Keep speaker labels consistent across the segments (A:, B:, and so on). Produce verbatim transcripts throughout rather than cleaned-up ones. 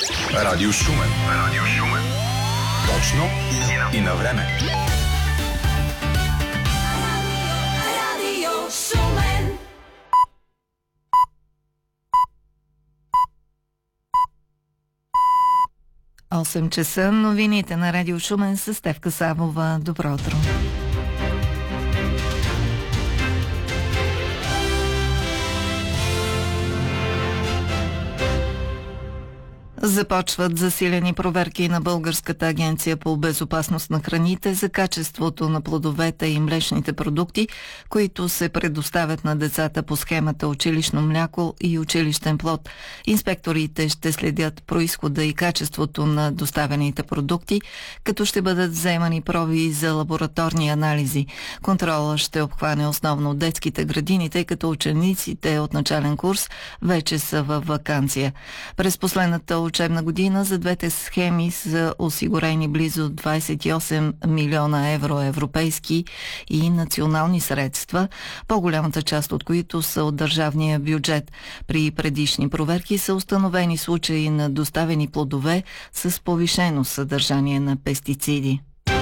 A: Радио Шумен. Радио Шумен. Точно и на време. Радио Шумен.
B: осем часа, новините на Радио Шумен с Стефка Савова. Добро утро. Започват засилени проверки на Българската агенция по безопасност на храните за качеството на плодовете и млечните продукти, които се предоставят на децата по схемата училищно мляко и училищен плод. Инспекторите ще следят произхода и качеството на доставените продукти, като ще бъдат вземани проби за лабораторни анализи. Контрола ще обхване основно детските градини, тъй като учениците от начален курс вече са във ваканция. През последната учебна година за двете схеми са осигурени близо двадесет и осем милиона евро европейски и национални средства, по-голямата част от които са от държавния бюджет. При предишни проверки са установени случаи на доставени плодове с повишено съдържание на пестициди.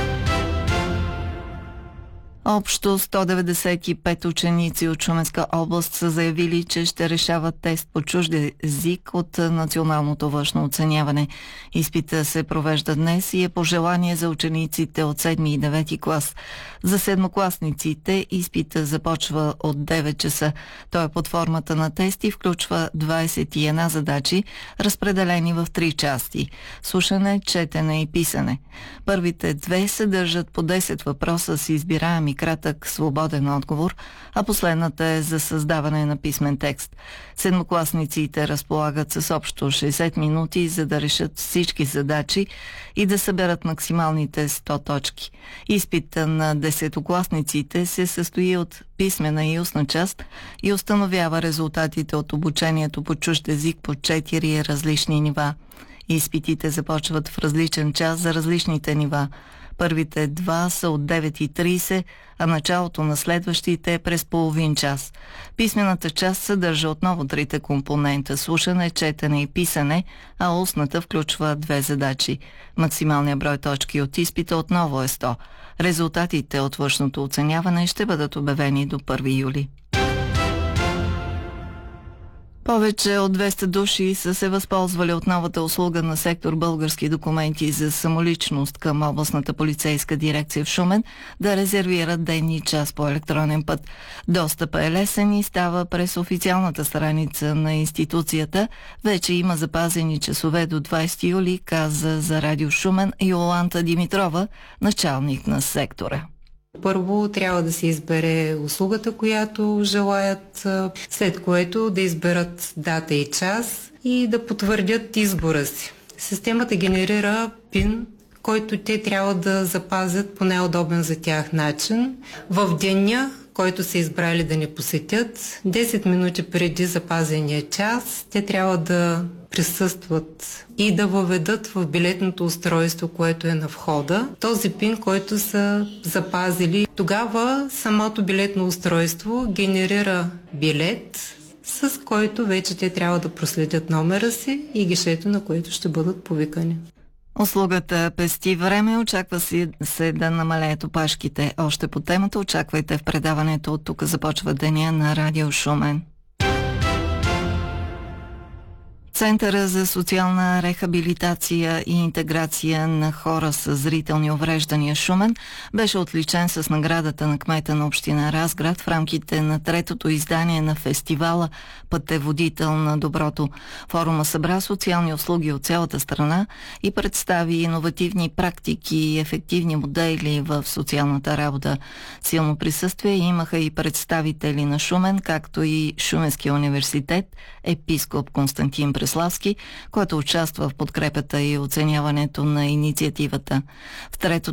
B: Общо сто деветдесет и пет ученици от Шуменска област са заявили, че ще решават тест по чужд език от националното външно оценяване. Изпита се провежда днес и е по желание за учениците от седми и девети клас. За седмокласниците изпита започва от девет часа. Той е под формата на тест и включва двадесет и една задачи, разпределени в три части – слушане, четене и писане. Първите две съдържат по десет въпроса с избираеми кратък свободен отговор, а последната е за създаване на писмен текст. Седмокласниците разполагат с общо шестдесет минути, за да решат всички задачи и да съберат максималните сто точки. Изпита на десетокласниците се състои от писмена и устна част и установява резултатите от обучението по чужд език по четири различни нива. Изпитите започват в различен час за различните нива. Първите два са от девет и тридесет, а началото на следващите е през половин час. Писмената част съдържа отново трите компонента – слушане, четене и писане, а устната включва две задачи. Максималният брой точки от изпита отново е сто. Резултатите от външното оценяване ще бъдат обявени до първи юли. Повече от двеста души са се възползвали от новата услуга на сектор български документи за самоличност към областната полицейска дирекция в Шумен да резервират ден и час по електронен път. Достъпът е лесен и става през официалната страница на институцията. Вече има запазени часове до двадесети юли, каза за Радио Шумен Йоланта Димитрова, началник на сектора.
C: Първо трябва да се избере услугата, която желаят, след което да изберат дата и час и да потвърдят избора си. Системата генерира пин, който те трябва да запазят по най-удобен за тях начин. В деня, който са избрали да не посетят, десет минути преди запазения час, те трябва да присъстват и да въведат в билетното устройство, което е на входа, този пин, който са запазили. Тогава самото билетно устройство генерира билет, с който вече те трябва да проследят номера си и гишето, на което ще бъдат повикани.
B: Услугата пести време, очаква се да намалеят опашките. Още по темата очаквайте в предаването "От тук започва деня" на Радио Шумен. Центъра за социална рехабилитация и интеграция на хора с зрителни увреждания Шумен беше отличен с наградата на кмета на община Разград в рамките на третото издание на фестивала "Пътеводител на доброто". Форума събра социални услуги от цялата страна и представи иновативни практики и ефективни модели в социалната работа. Силно присъствие имаха и представители на Шумен, както и Шуменския университет, епископ Константин Преславски, който участва в подкрепата и оценяването на инициативата. В третото